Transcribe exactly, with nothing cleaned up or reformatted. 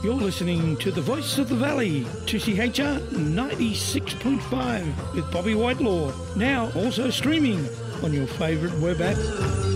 You're listening to the Voice of the Valley, two C H R ninety-six point five with Bobby Whitelaw. Now also streaming on your favourite web app.